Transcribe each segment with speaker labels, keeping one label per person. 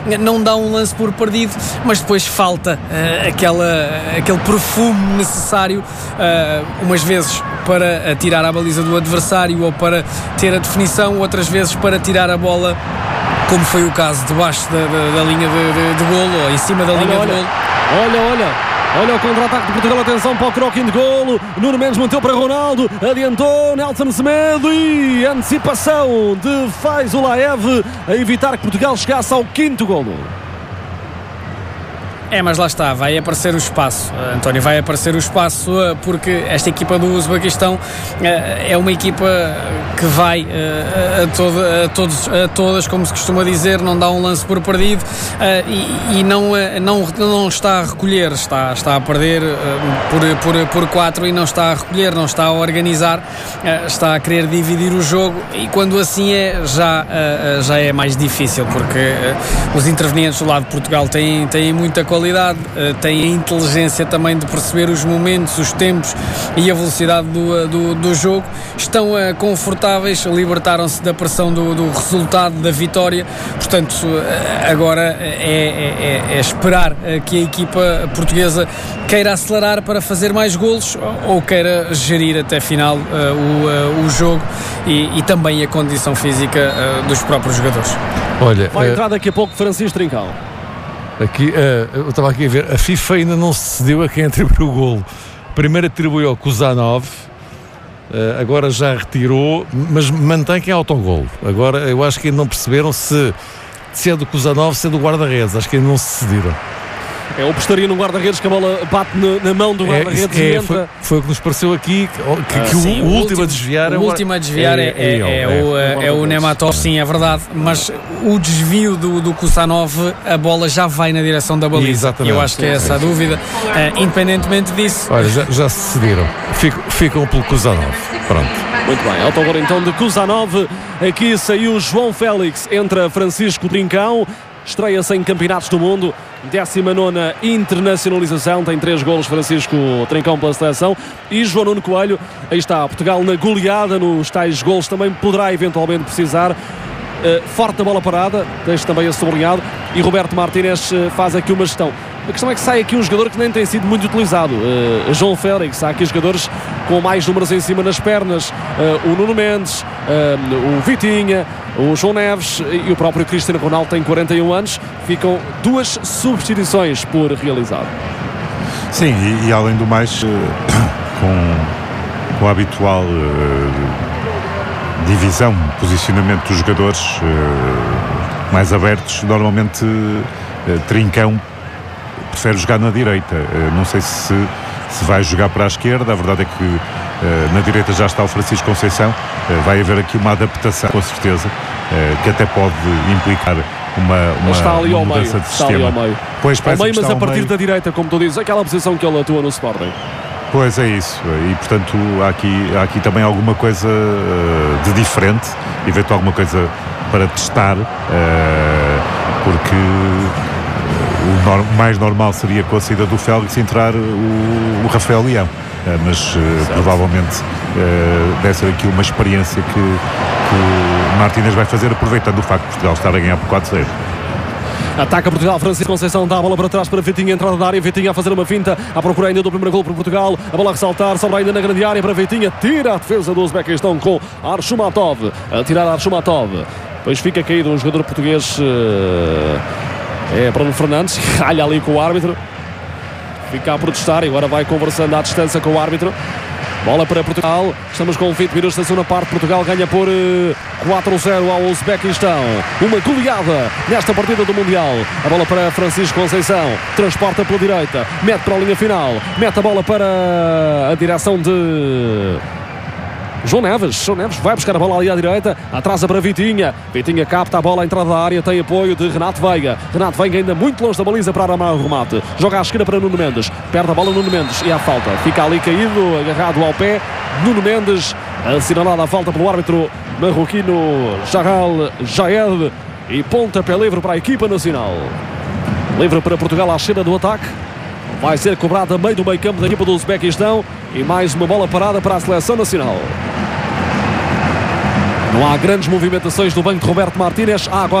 Speaker 1: não dá um lance por perdido, mas depois falta aquele perfume necessário, umas vezes para tirar a baliza do adversário ou para ter a definição, outras vezes para tirar a bola, como foi o caso debaixo da linha de golo ou em cima da linha de golo.
Speaker 2: Olha o contra-ataque de Portugal, atenção para o croquinho de golo. Nuno Mendes meteu para Ronaldo, adiantou Nelson Semedo e antecipação de Faizullaev a evitar que Portugal chegasse ao 5º golo.
Speaker 1: Mas lá está, vai aparecer o espaço, António, vai aparecer o espaço, porque esta equipa do Uzbequistão é uma equipa que vai a todas, como se costuma dizer, não dá um lance por perdido, e não está a recolher, está a perder por 4 e não está a recolher, não está a organizar, está a querer dividir o jogo, e quando assim já é mais difícil, porque os intervenientes do lado de Portugal têm muita qualidade, têm a inteligência também de perceber os momentos, os tempos e a velocidade do jogo, estão confortáveis, libertaram-se da pressão do resultado, da vitória, portanto agora é esperar que a equipa portuguesa queira acelerar para fazer mais golos ou queira gerir até final o jogo e também a condição física dos próprios jogadores.
Speaker 2: Olha, vai entrar daqui a pouco Francisco Trincão.
Speaker 3: Aqui, eu estava aqui a ver, a FIFA ainda não se cedeu a quem atribuiu o golo. Primeiro atribuiu ao Kuzanov, agora já retirou, mas mantém que é autogolo. Agora eu acho que ainda não perceberam se é do Kuzanov, se é do guarda-redes. Acho que ainda não se decidiram.
Speaker 2: O postaria no guarda-redes, que a bola bate na mão do guarda-redes e entra.
Speaker 3: Foi o que nos pareceu aqui, que sim, o último a desviar
Speaker 1: é o Nematov, sim, é verdade, mas o desvio do Kusanov, a bola já vai na direção da baliza.
Speaker 3: Exatamente.
Speaker 1: Eu acho que é essa a dúvida. Independentemente disso...
Speaker 3: Olha, já se cediram. Ficam pelo Kusanov. Pronto.
Speaker 2: Muito bem, autogol então de Kusanov. Aqui saiu João Félix, entra Francisco Trincão. Estreia-se em campeonatos do mundo, 19ª internacionalização, tem 3 golos Francisco Trincão pela seleção, e João Nuno Coelho, aí está, Portugal na goleada, nos tais golos também poderá eventualmente precisar, forte na bola parada, deixa também a sublinhado, e Roberto Martínez faz aqui uma gestão. A questão é que sai aqui um jogador que nem tem sido muito utilizado, João Félix. Há aqui jogadores com mais números em cima nas pernas, o Nuno Mendes, o Vitinha, o João Neves e o próprio Cristiano Ronaldo tem 41 anos. Ficam 2 substituições por realizar.
Speaker 4: Sim, e além do mais, com a habitual divisão, posicionamento dos jogadores mais abertos, normalmente Trincão prefere jogar na direita. Não sei se vai jogar para a esquerda. A verdade é que na direita já está o Francisco Conceição. Vai haver aqui uma adaptação, com certeza, que até pode implicar uma mudança de sistema.
Speaker 2: Ali ao meio.
Speaker 4: Pois,
Speaker 2: ao meio, mas a partir da direita, como tu dizes, aquela posição que ele atua no Sporting.
Speaker 4: Pois é isso, e portanto há aqui também alguma coisa de diferente, eventualmente alguma coisa para testar, porque o mais normal seria com a saída do Félix entrar o Rafael Leão, mas provavelmente deve ser aqui uma experiência que Martínez vai fazer, aproveitando o facto de Portugal estar a ganhar por 4-0.
Speaker 2: Ataca Portugal, Francisco Conceição dá a bola para trás para Vitinha, entrada da área, Vitinha a fazer uma finta, à procura ainda do primeiro gol para Portugal, a bola a ressaltar, sobra ainda na grande área para Vitinha, tira a defesa do Uzbequistão com Arshumatov, a tirar Arshumatov, depois fica caído um jogador português, Bruno Fernandes, ralha ali com o árbitro, fica a protestar e agora vai conversando à distância com o árbitro. Bola para Portugal, estamos com 20 minutos da segunda parte. Portugal ganha por 4-0 ao Uzbequistão. Uma goleada nesta partida do Mundial. A bola para Francisco Conceição, transporta pela direita, mete para a linha final, mete a bola para a direção de João Neves. João Neves vai buscar a bola ali à direita, atrasa para Vitinha. Vitinha capta a bola à entrada da área, tem apoio de Renato Veiga. Renato Veiga ainda muito longe da baliza para armar o remate. Joga à esquerda para Nuno Mendes, perde a bola Nuno Mendes e há falta. Fica ali caído, agarrado ao pé. Nuno Mendes, assinalada a falta pelo árbitro marroquino Jagal Jaed, e pontapé livre para a equipa nacional. Livre para Portugal à esquerda do ataque. Vai ser cobrada a meio do meio campo da equipa do Uzbequistão e mais uma bola parada para a seleção nacional. Não há grandes movimentações do banco de Roberto Martínez. Há agora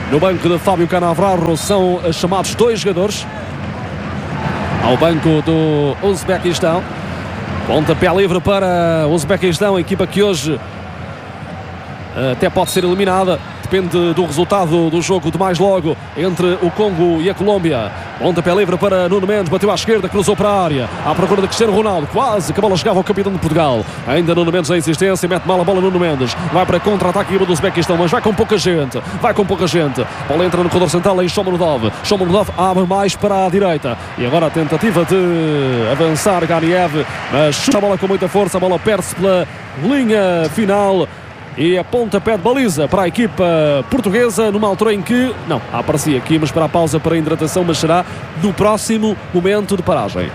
Speaker 2: No banco de Fábio Cannavaro são chamados 2 jogadores ao banco do Uzbequistão. Pontapé livre para o Uzbequistão, a equipa que hoje até pode ser eliminada. Depende do resultado do jogo de mais logo entre o Congo e a Colômbia. Pontapé livre para Nuno Mendes, bateu à esquerda, cruzou para a área, à procura de Cristiano Ronaldo, quase que a bola chegava ao capitão de Portugal. Ainda Nuno Mendes na insistência, mete mal a bola Nuno Mendes, vai para contra-ataque do Uzbequistão, mas vai com pouca gente, bola entra no corredor central em Shomunov abre mais para a direita, e agora a tentativa de avançar Ganiev, mas chuta a bola com muita força, a bola perde-se pela linha final. E a pontapé de baliza para a equipa portuguesa, numa altura em que, não, aparecia aqui, mas para a pausa para a hidratação, mas será no próximo momento de paragem.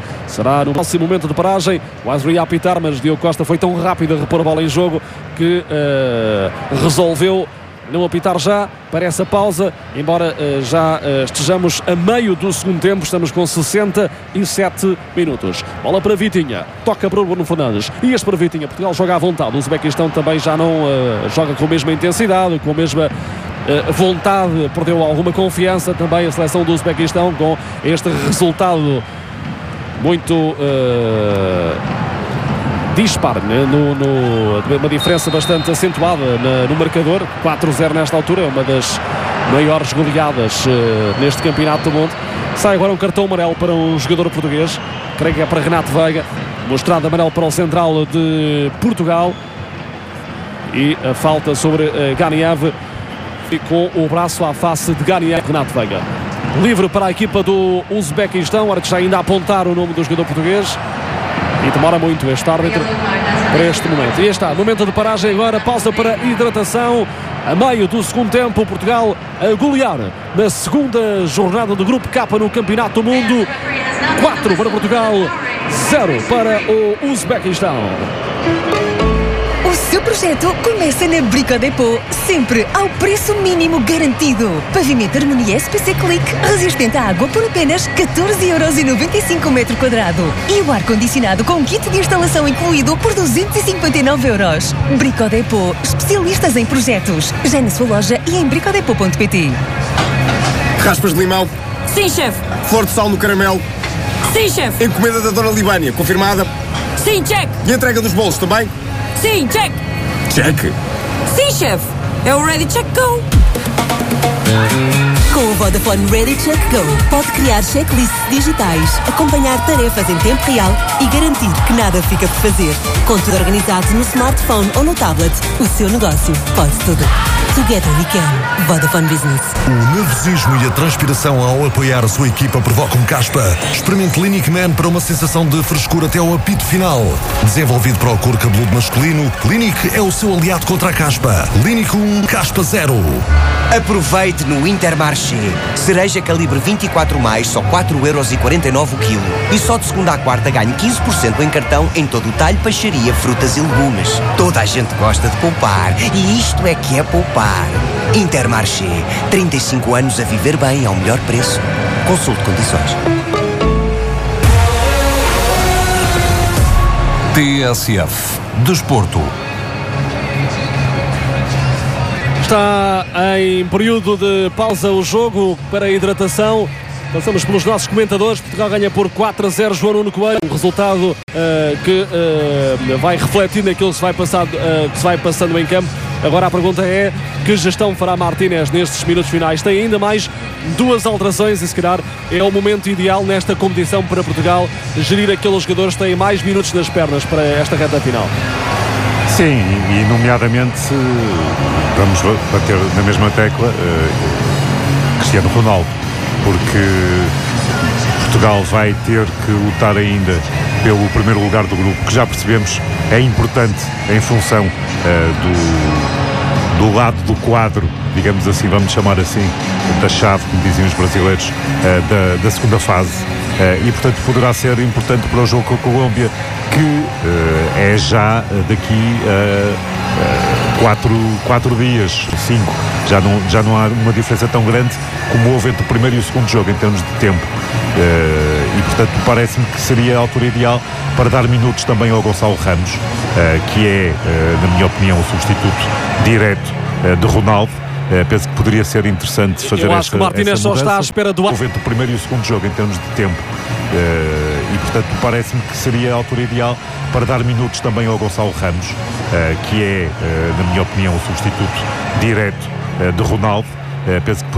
Speaker 2: O Wesley a apitar, mas Diogo Costa foi tão rápido a repor a bola em jogo que resolveu não apitar já para essa pausa, embora já estejamos a meio do segundo tempo. Estamos com 67 minutos. Bola para Vitinha, toca para o Bruno Fernandes, e este para Vitinha. Portugal joga à vontade, o Uzbequistão também já não joga com a mesma intensidade, com a mesma vontade, perdeu alguma confiança também a seleção do Uzbequistão com este resultado muito dispar, né? Uma diferença bastante acentuada no marcador. 4-0 nesta altura, é uma das maiores goleadas neste campeonato do mundo. Sai agora um cartão amarelo para um jogador português, creio que é para Renato Veiga, mostrado amarelo para o central de Portugal, e a falta sobre Ganiev, ficou o braço à face de Ganiev. Renato Veiga livre para a equipa do Uzbequistão, hora de já ainda apontar o nome do jogador português. E demora muito este árbitro para este momento. E está, momento de paragem agora, pausa para hidratação. A meio do segundo tempo, Portugal a golear na segunda jornada do Grupo K no Campeonato do Mundo. 4 para Portugal, 0 para o Uzbequistão.
Speaker 5: O seu projeto começa na Brico Depot, sempre ao preço mínimo garantido. Pavimento Harmonia SPC Click, resistente à água por apenas 14,95€ metro quadrado. E o ar-condicionado com kit de instalação incluído por 259€. Brico Depot, especialistas em projetos. Já na sua loja e em bricodepot.pt.
Speaker 6: Raspas de limão?
Speaker 7: Sim, chefe.
Speaker 6: Flor de sal no caramelo?
Speaker 7: Sim, chefe.
Speaker 6: Encomenda da Dona Libânia, confirmada?
Speaker 7: Sim, check.
Speaker 6: E a entrega dos bolos também?
Speaker 7: Sim, check.
Speaker 6: Check.
Speaker 7: Sim, chefe. É o Ready Check Go.
Speaker 5: Com o Vodafone Ready Check Go, pode criar checklists digitais, acompanhar tarefas em tempo real e garantir que nada fica por fazer. Com tudo organizado no smartphone ou no tablet, o seu negócio pode tudo. Together we can. Vodafone Business.
Speaker 8: O nervosismo e a transpiração ao apoiar a sua equipa provocam caspa. Experimente Clinic Man para uma sensação de frescura até ao apito final. Desenvolvido para o couro cabeludo masculino, Clinic é o seu aliado contra a caspa. Clinic 1, caspa 0.
Speaker 9: Aproveite no Intermarché. Cereja calibre 24+, só 4,49€ o quilo. E só de segunda à quarta ganhe 15% em cartão em todo o talho, peixaria, frutas e legumes. Toda a gente gosta de poupar. E isto é que é poupar. Intermarché. 35 anos a viver bem ao melhor preço. Consulte condições.
Speaker 8: TSF. Desporto.
Speaker 2: Está em período de pausa o jogo para a hidratação. Passamos pelos nossos comentadores. Portugal ganha por 4-0 João Nuno Coelho. Um resultado que vai refletir naquilo que se vai passando em campo. Agora a pergunta é: que gestão fará Martínez nestes minutos finais? Tem ainda mais 2 alterações e se calhar é o momento ideal nesta competição para Portugal gerir aqueles jogadores que têm mais minutos nas pernas para esta reta final.
Speaker 4: Sim, e nomeadamente vamos bater na mesma tecla Cristiano Ronaldo, porque Portugal vai ter que lutar ainda pelo primeiro lugar do grupo, que já percebemos é importante em função do lado do quadro, digamos assim, vamos chamar assim, da chave, como diziam os brasileiros, da segunda fase, e portanto poderá ser importante para o jogo com a Colômbia, que é já daqui a 4 dias, 5, já não há uma diferença tão grande como houve entre o primeiro e o segundo jogo em termos de tempo, e portanto parece-me que seria a altura ideal para dar minutos também ao Gonçalo Ramos, que é, na minha opinião, o substituto direto de Ronaldo, penso que poderia ser interessante fazer
Speaker 2: Eu acho que o Martínez só está à espera do...
Speaker 4: O primeiro e o segundo jogo em termos de tempo, e portanto parece-me que seria a altura ideal para dar minutos também ao Gonçalo Ramos, que é, na minha opinião, o substituto direto de Ronaldo. Penso que